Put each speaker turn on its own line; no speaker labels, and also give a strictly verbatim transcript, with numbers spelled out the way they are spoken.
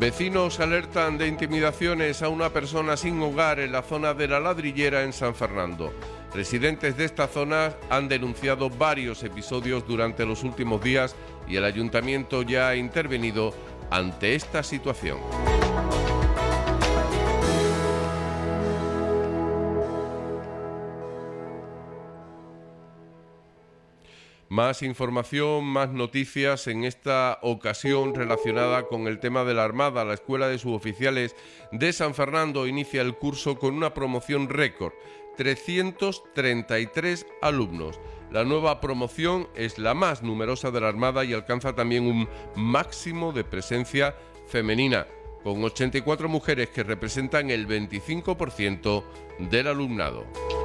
Vecinos alertan de intimidaciones a una persona sin hogar en la zona de La Ladrillera en San Fernando. Residentes de esta zona han denunciado varios episodios durante los últimos días y el ayuntamiento ya ha intervenido ante esta situación. Más información, más noticias, en esta ocasión relacionada con el tema de la Armada. La Escuela de Suboficiales de San Fernando inicia el curso con una promoción récord, trescientos treinta y tres alumnos. La nueva promoción es la más numerosa de la Armada y alcanza también un máximo de presencia femenina, con ochenta y cuatro mujeres que representan el veinticinco por ciento del alumnado.